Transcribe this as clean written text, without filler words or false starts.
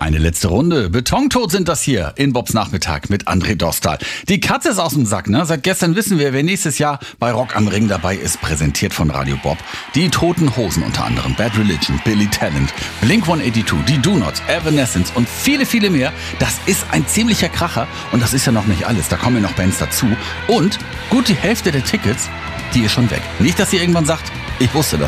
Eine letzte Runde. Betontot sind das hier in Bobs Nachmittag mit André Dostal. Die Katze ist aus dem Sack, ne? Seit gestern wissen wir, wer nächstes Jahr bei Rock am Ring dabei ist. Präsentiert von Radio Bob. Die Toten Hosen unter anderem, Bad Religion, Billy Talent, Blink-182, die Do-Nots, Evanescence und viele, viele mehr. Das ist ein ziemlicher Kracher und das ist ja noch nicht alles. Da kommen ja noch Bands dazu und gut die Hälfte der Tickets, die ist schon weg. Nicht, dass ihr irgendwann sagt, ich wusste das.